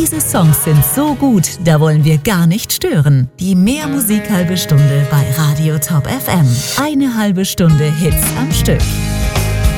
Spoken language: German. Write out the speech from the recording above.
Diese Songs sind so gut, da wollen wir gar nicht stören. Die Mehr Musik halbe Stunde bei Radio Top FM. Eine halbe Stunde Hits am Stück.